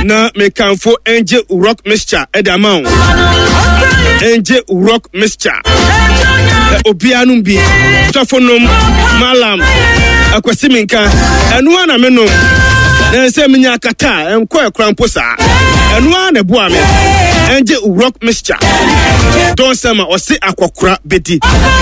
na me kanfo Angel Rock Mixture edamount Angel Rock Mixture obianum bi tofonom malam akwasi minka enu ana menom na se menya kata enko ekrampo sa enu ana boa me Angel Rock Mixture don sama osi akokora bedi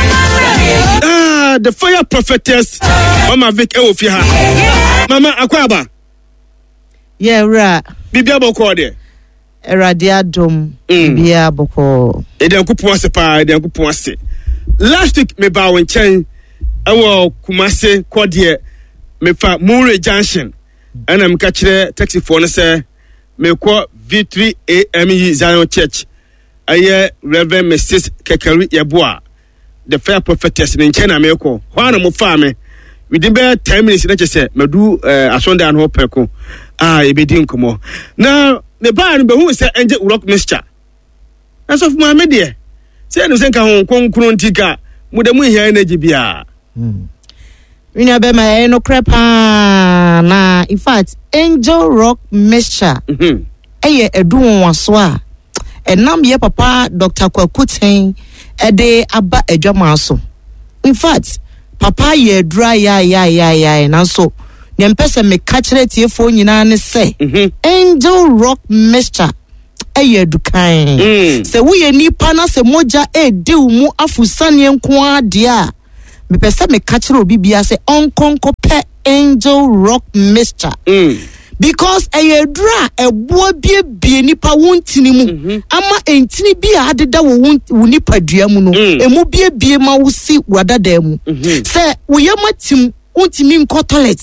the fire prophetess Mama Vic ewofi ha mama akwaba yeah right bibia boko de eradia dom bibia boko edenkupu ase pa edenkupu ase last week me ba won chen ewo Kumase kodie me fa Mure Junction ana me ka kire taxi for no say me ko V3 AME Zion Church aye Reverend Mrs. Kekari Yeboa the fair prophetess in China me ko ho na mo fa me within 10 minutes na say me do asonda an ho peko ebedi nkomo na me ba no be hu say Angel Rock Mixture as of Muhammad de say no senka ho konkro ntika mu de mu hia energy bia Winya be ma no krepa na in fact Angel Rock Mixture eye edun waso a enam ye papa Dr. Kwakuten ede aba adwama so in fact papa ye dry ya na so ne mpese me ka kire tiefo nyina ne se Angel Rock Mixture eye dukan se wo ye nipa na se moja de mu afusane nko ade a me pese me ka kire obi bia se onkonko pe Angel Rock Mixture because dra ebo bie nipa wontini mu ama entini bia adeda wo nipa dua mu no emu bie ma wo si wadada mu se wo yamatim wontimi nko toilet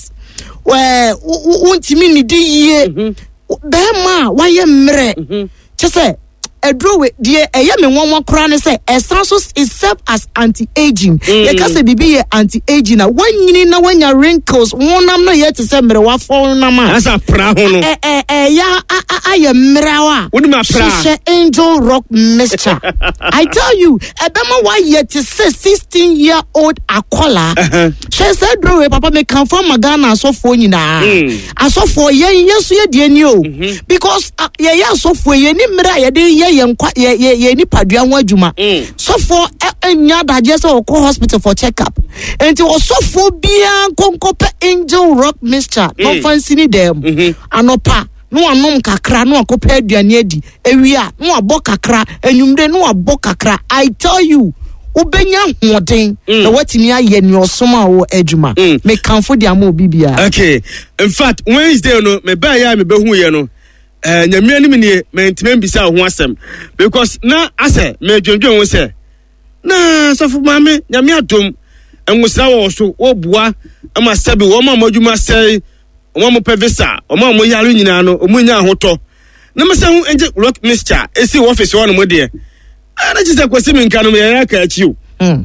wontimi nidi yie be ma waye mre chese edrowe die eye me wonwa kora ne se esanso is serve as anti-aging ye ka se bibi ye anti-aging na wanyini na wanya wrinkles wonam no ye te se mre wa fon na ma asa pra ho no ya aye mre wa woni ma pra she Angel Rock Mixture I tell you ebema wa ye te se 16-year-old akola she se edrowe papa me kan for magana asofo nyina asofo ye yesu ye die ni o because ye asofo ye ni mre ye de ye ni padua ho adwuma so for enya daje se o hospital for check up enti o so for bia konkope Angel Rock Mixture no fancy ni dem anopa no anom kakra no akopa aduane adi ewia no abo kakra enwumde no abo kakra I tell you ubenya hoden na watimi aye ni osoma wo adwuma me kanfo dia ma obi bia okay in fact Wednesday no me ba ya me behu ye no nyamia ni me mentime mbisa ho asem because na ase me dwondwon wo se na sofu mame nyamia dom enwusra wo so obua ama sabi wo ma modwuma sei wo ma pevisa wo ma mo yare nyina no omunya ahoto na me se hu Angel Rock Mixture esi office wo no mo de na jise kwesi minka no me ya ka achi o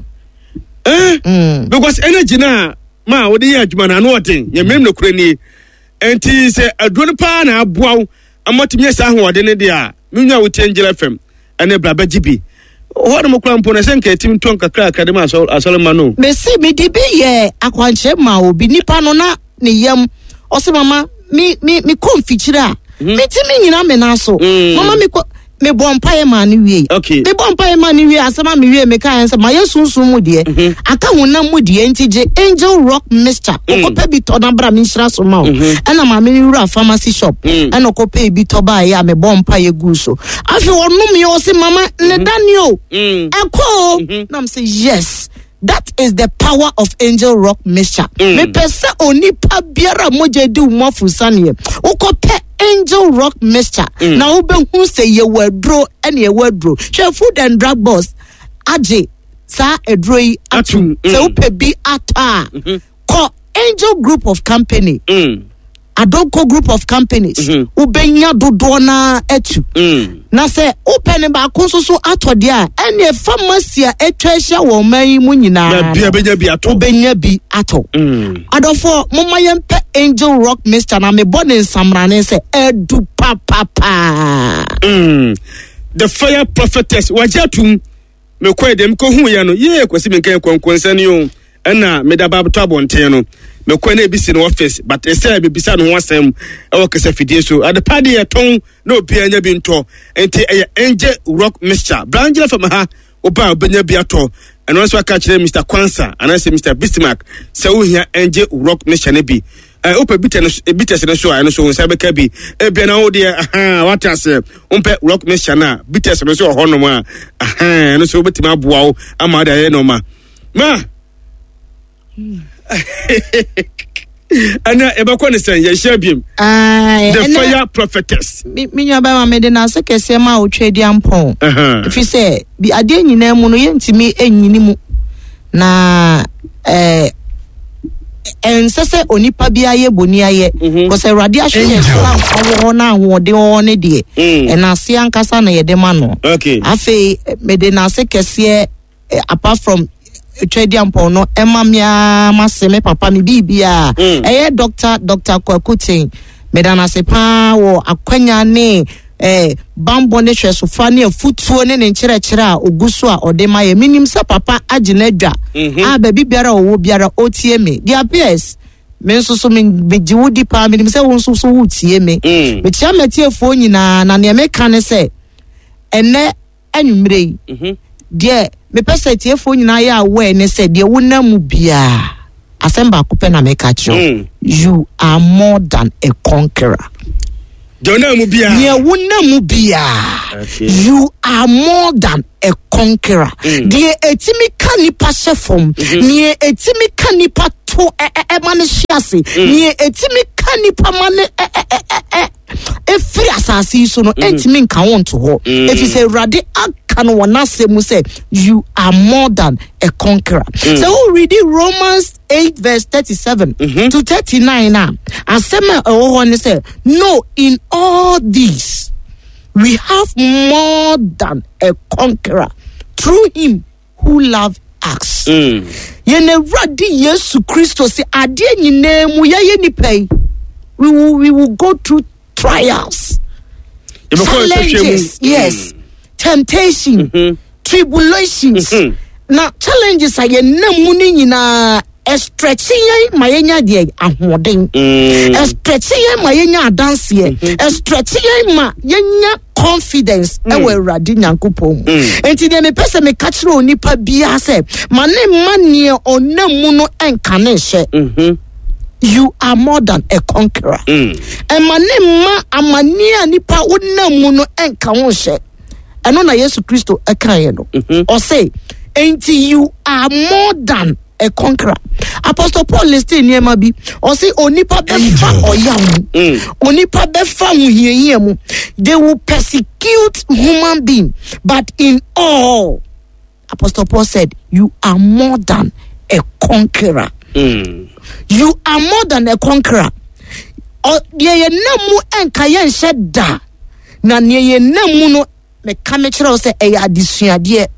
because energy na ma wo de ya adwuma na no oden nyamem no kura ni enti se aduro pa na aboa amatimi sa ho ode ne de a menwa wo Angel FM ene braba gibi ho de mo kura mpo na senka tim ton kakra akadema asolema no me si me di be ye akwanche ma obi nipa no na ne yam o se mama mi konfichire a me ti me nyina me na so mama me bompae ma ni wie okay me bompae ma ni wie asema me wie me kan se ma yesunsun mu de aka hunam mu de ntije Angel Rock Mixture okopa bi to na bra me nhira so ma ena ma me wura pharmacy shop ena okopa bi to ba ya me bompae gu so afi wonum ye o se mama ne Daniel eko na me say yes. That is the power of Angel Rock Mixture. Me pese onipa biara moje di umafusanie. Ukope Angel Rock Mixture. Na ube hu se ye wedro ene ye wedro. She Food and Drug Boss aje sa edroi atu. Se upe bi ata. Ko Angel Group of Company. Adoko Group of Companies. Ubenya dodo na etu. Na se open ba konsoso atode a ene pharmacy a etwahia wo man mu nyina na bia benya bi ato benya bi ato adofo momma yempe Angel Rock Mixture na me bone nsamrane se edu papa the fire prophetess wajatum me kwede me ko hu ya no ye kwasi me kan konkonsa ni o ɛna meda ba to abɔnten no mekɔ na ebisi no office but ɛsɛ bebisa no ho asɛm ɛwɔ kasa fidie so ade pade yɛ tɔn na obi anya bi ntɔ enti ɛyɛ Angel Rock Mixture branjela fam ha oba obenya bi atɔ ɛno nso aka kyerɛ Mr. Kwansa anase Mr. Bismarck sɛ wohia Angel Rock Mixture ne bi opa bitters no so ɛno so nsa bɛka bi ebia na wo de what ase ompɛ Rock Mixture na bitters no so hɔ no ma ɛno so betima aboa wo ama da yɛ no ma Ana ebakɔ ne sɛn yɛhyɛ biem the fire prophetess me nwa ba ma de na se kese ma o twedi ampon fi sɛ bi ade nyina mu no yɛntimi enyini mu na ensese onipa bia ye boni aye ko se Awurade ahwe ye so na ahode ho ne de na ase ankasa na ye de ma no afi me de na se kese apart from Trade Ampon no Emma Mia Maseme Papa mi bibia Dr. Kwakutin medana sepa wo akwanya ne bambo ne hwe so fa ne afutuo ne nkyerɛkyerɛ a oguso a ode ma ye minim se papa agina dwa a ba bibiara wo biara otie me dia PS me nso so me giwudi pa minim se wo nso so wo tie me me tia metiefo nyina na ne me ka ne se ene anwumre die me pese tiefo nyina ya aware ne se de wonamu bia asemba akopɛ na me ka kyerɛ you are more than a conqueror. Wonamu bia ye wonamu bia you are more than a conqueror. Die etimi ka nipa hyefom nie etimi ka nipa to mane hyiase nie etimi ka nipa mane efiri asase so no etimi nka won to ho efi se Awurade aka no wona asemu say you are more than a conqueror. So we read Romans 8 verse 37 to 39 now. Asema ne say no, in all these we have more than a conqueror through him who loved us. Yene Awurade Yesu Christo say ade nyina mu ye ni pay. We will go through trials, challenges, yes, temptation, tribulations. Now challenges are ye namuni nyina stretching my enya de ahoden stretching my enya dance ye stretching ma yenya confidence e we Awurade Nyankopɔn enti de me pese me ka kire onipa bia se mane manie onamu no enka ne hye you are more than a conqueror mane ma amania nipa onamu no enka ho hye eno na Yesu Kristo ekaye no o say enti you are more than a conqueror. Apostle Paul listed in Yemabi or say onipa befa oyamu onipa befa mu they will persecute human being, but in all Apostle Paul said you are more than a conqueror. You are more than a conqueror. Ye namu enka yen sheda na ye namu no me kamechira say e adisuade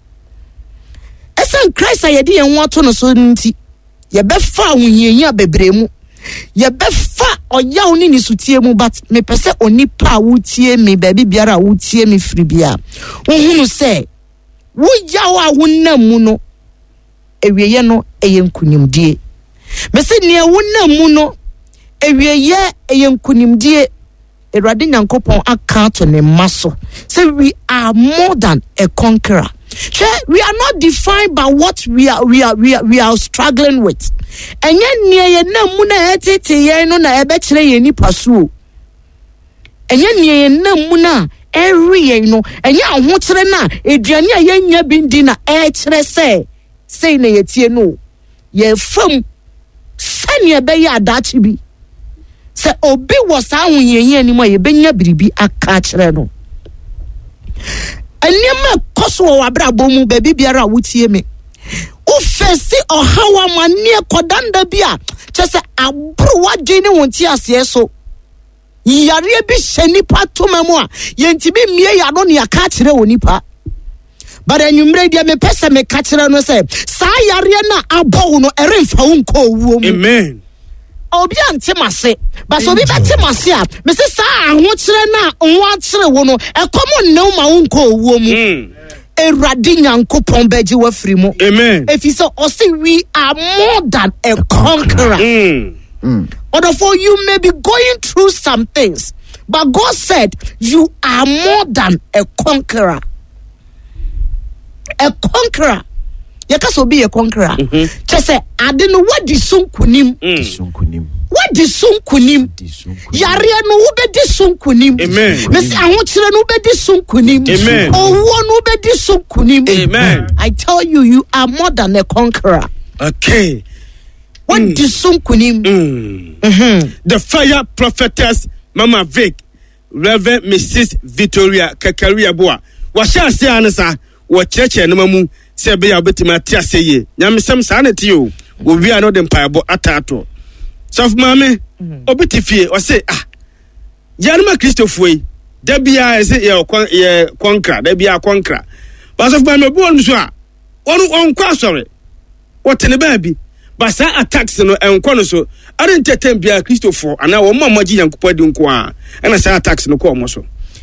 Esen Christ ayedi en wato no so nti ye befa ahuyenya bebremu ye befa oyaw ni nisutie mu but me pese onipa wutie me baby biara wutie me firi bia wohunu se wo yaw a wonamu no ewieye no eyenkunimdie me se ne wonamu no ewieye eyenkunimdie Awurade Nyankopɔn aka to ne maso say we are more than a conqueror. We are not defined by what we are struggling with. Enye niye na mu na etete ye no na ebe kire ye ni paso. Enye niye na mu na every ye no enye aho kire na eduane a ye nya bindi na e kire say na ye tie no. Ye fam sane ebe ye adachi bi. Se obi wo sa ho ye ani mo ye benya biribi aka kire no. Anyama koso wabra bomu baby biara wutie me o fesi ohawa manie kodanda bia chese abru wadwene wonti ase so yare bi hyeni patomemu a yentibi mie ya no ne aka kire onipa but anwumre dia me pese me ka kire no se sa yare na abowo no eremfa wonko owuo mu amen obi antemase but obi betemase a me se sa aho kire na nwa kire wo no ekomo nnew ma wonko owuo mu Eradi Nyankopon beji wa free mo. Amen. If you say, we are more than a conqueror. Therefore, you may be going through some things, but God said you are more than a conqueror. A conqueror. You can be a conqueror. Just say, I don't know what the sunkunim. What the sunkunim? Yaria no ube di sunkunim. Amen. Miss, I want you to know ube di sunkunim. Amen. Oh, one ube di sunkunim. Amen. I tell you, you are more than a conqueror. Okay. What the sunkunim? The fire prophetess Mama Vic, Reverend Mrs. Victoria Kakaria Boa. Washa say anasa, wa cheche no mamu se be ya betima tia seye. Nyamsem sa na ti o. Wo wi ano de mpaebo atato. Sof mame, obiti fie o say Yanuma Christopher yi, da bia ese ye konkra, da bia konkra. But sof mame bo on so a, on kwa sore. What ne ba bi? But sa attacks no enko no so. I didn't tell bia Christopher and na wo mama gi Yankopɔ di nko a. Na sa attacks no ko mo so.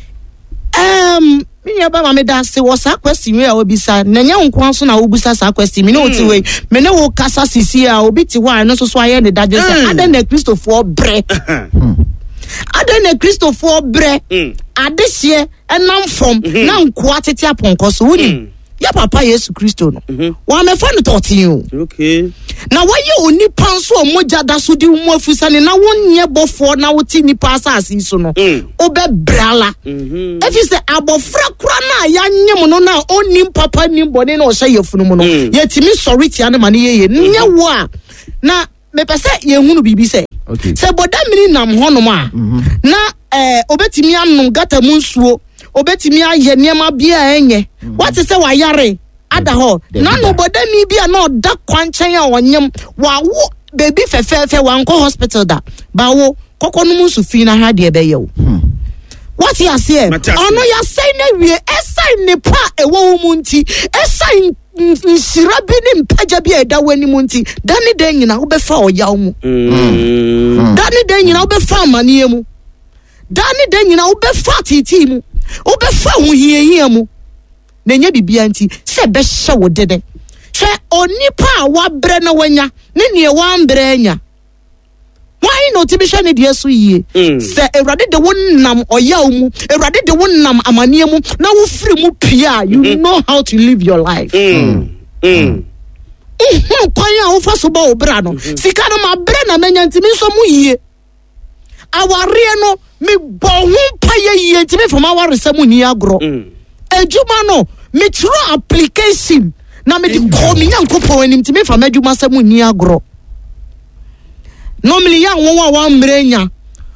Me ya ba ma me da se wo sa question we a obisa na nya nko so na obisa sa question me no ti we me ne wo kasa sisi a obi ti ho a no so aye ne daje se adan na Christopher bre adan na Christopher bre adehye enam fom na nko atete aponko so woni ya papa Yesu Kristo no wa me fa no totin o okay na waye oni panso omoja da so di mu afusa ne na wonye bofo na woti ni pasa asiso no obe brala efi se abofra kura na ya nyem no na onim papa nim bone na o hye yefunu mu no yetimi sorry tia ne mane yeye nye wo a na me pese ye hunu bibi se se boda mini nam honom a na obetimi anum gata mu nsuo obetimi aye niema bia enye what is say wa yare adaho na no boda mi bia na oda kwanchen a onyem wa wo baby fefe wa nko hospital da ba wo kokonum nsu fi na ha de be ye wo what you say ono ya say na wie esai ne pa ewo mu nti esai nsira bi ne mpaja bi eda wani mu nti dani den nyina wo be fa oyaw mu dani den nyina wo be fa amanie mu dani den nyina wo be fa titi mu wo be fa ho hiehia mu na nya bibia nti se be hye wo dede hwe onipa wa bre na wanya ne ne wa mbre anya why no ti bi hwe ne de so yie se Ewurade de wonnam oyaw mu Ewurade de wonnam amanie mu na wo firi mu pia you know how to live your life kwanya wo fa so ba obra no sika no ma bre na menya nti mi so mu yie aware no mi bo ho pa yie nti mi fama aware se mu ni agro ejuma no me through application na me di ko mi Nyankopɔn anim nti mi fama ejuma se mu ni agro normally ya won mre nya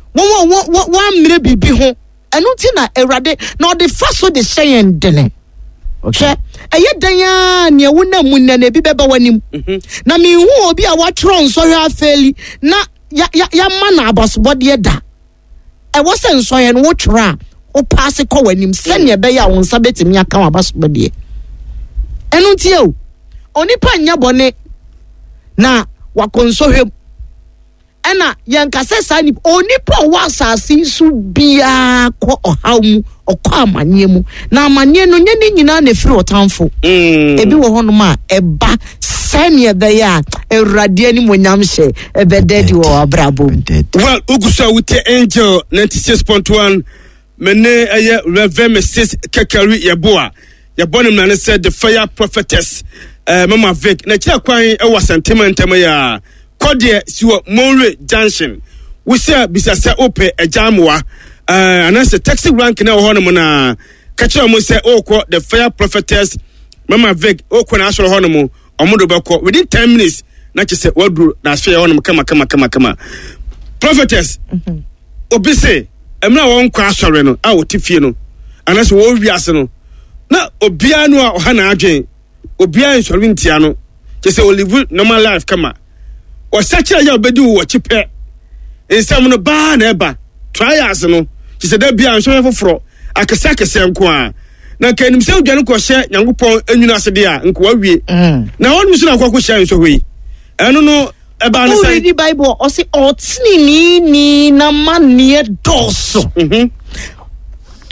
won mre bibi ho enu ti na Ewurade na the first de shen dene okay eye dan ne wona mu na bi beba wanim na me hu obi a wa tro nso hwe afeli na ya ma na abosobode da e wo se nso ye no wo twra o pass ko wanim se ne be ya won sa betimi aka wa abosobode enu ti o onipa nya bone na wa konso hwe ena yankase sani onipa wa asase su bia ko ohawmu okọ amanye mu na amanye no nye ni nyina na firi otamfo ebi wo hono ma eba sane be ya Ewurade ani monyam hye ebe dedi wo abrabo well ugusa with Angel 96.1 mene aye Reverend Mrs. Kekari Yeboa yebonem na said the fire prophetess Mama Vic na kira kwan e wasantema ya Kodie siwo Monre Junction. We say bisasa ope ejamwa. And that's the taxi rank na hono na kacho mo say okwo the fire prophetess Mama Vic okwo na asoro hono mo omodo beko within 10 minutes na chese wadru na asfe hono kama prophetess obi say emna won kwa asore no a wotifie no anase wo wiase no na obia no a oha na adwen obia nsori ntia no chese o live normal life kama o search ya obedi wo chipe ensam no ba na eba trials no chese da bia nsori foforo akesa kese nko a na kanim se odwane ko hye Nyankopɔn enwuna asede a nko awie na wonu so na akwa ko hye nso hoi eno no eba ne say the Bible o say otini ni na manie doso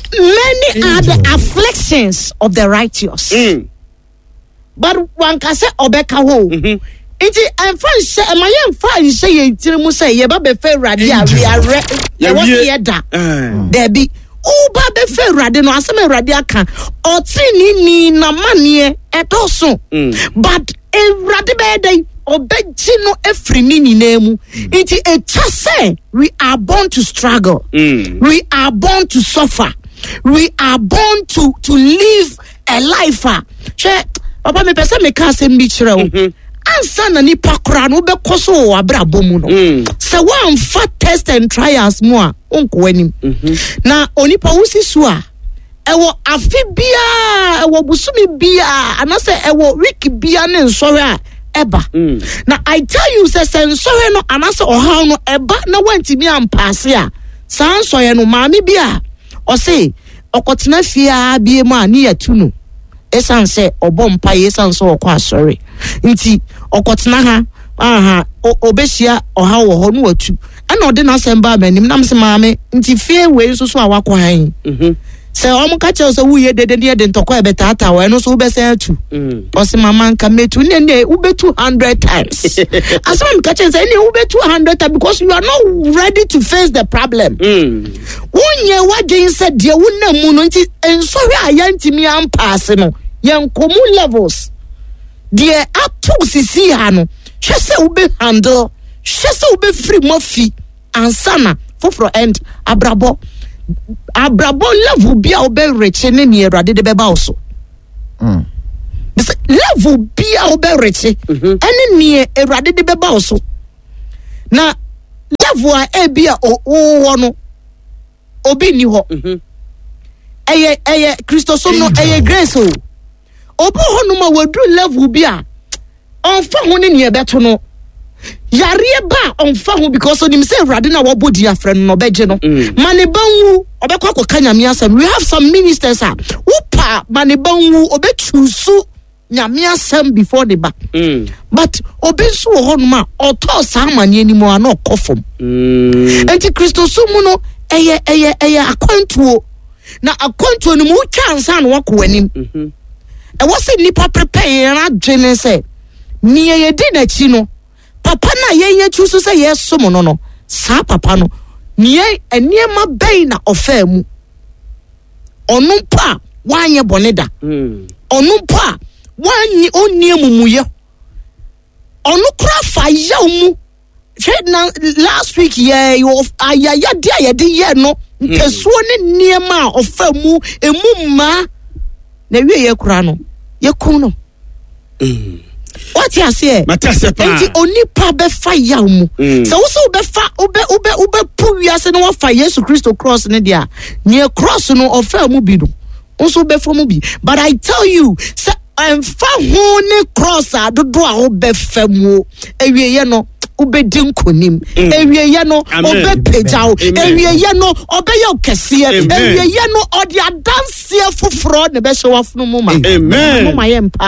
many are the afflictions of the righteous. But one can say obeka ho. Iti emfa nse emaye emfa nse ye ntire mu say ye ba be fe Awurade ye was ye da. There be uba be fe Awurade no asem Awurade aka otini ni na mane edoso. But Awurade be dey obeji no efri ni nyinemu. Iti echa say we are born to struggle. We are born to suffer. We are born to live a life. Papa me pese me ka asem bi kire o. Ansa na nipa kora no be koso abrabo mu no. Se wan fa test and trials mu a onko anim. Na onipa wusi so a ewo afi bia ewo busumi bia anase ewo week bia ne nsore a eba. Na I tell you say nsore no anase ohaw no eba na wantimi ampase a san soye no maami bia o say okotena fia bia mu a ne yatu no. Esan se obompa yesan so okwa asori nti okotena ha obehia oha wo ho no watu ana ode na semba banim nam se maame nti fie we so so awakọ han se omuka che so wuye dede de ntokọ ebetata we no so ubese atu o se mama nka metu ne ubetu 100 times asam ka che say ne ubetu 100 times because you are not ready to face the problem wonye wadwen se de wonam no nti ensori ayantimi ampaase no yen komu levels de atu sisi ha no hwese ube handle hwese ube free mofi ansana foforo end abrabo level bia ube reche ne ne Awurade de beba oso level bia ube reche ene ne Awurade de beba oso na level a bia o no obi ni ho eye Christosom no eye grace o obo ho no ma wadu level bia onfa ho ne ne beto no yare ba onfa ho because onim say Awurade na wobodi afre no beje no mane banwu obekwa koka nyame asem. We have some ministers upa mane banwu obechusu nyame asem before the back but obensu ho no ma oto sa mane ani mu ana okofom enti Christosom no eye akwantuo na akwantuo no mu twansa na wako anim e wose nipa prepare na dwene se niye yedi na chi no papa na ye chusu se yeso mo no sa papa no niye eniema bɛn na ofa mu onu pa wanye boneda onu pa wanye oni emumuye onu kura fa yaw mu na last week ayaya dia ye de ye no nkesuo ne niema ofa mu emumma na wie ye kura no ye kun no what you say matase pa enti onipa be fa yaw mu so wo so be fa ube pu wiase no fa Yesu Christo cross ne dia ne cross no ofa mu bi no so be fa mu bi but I tell you say fa ho ne cross adodo a wo be fa mu ewie ye no ubedi nkonim ewieye no obepejaw ewieye no obeye okese ewieye no odi adanse foforo ne be hye wafunu mu ma amen mu ma ye mpa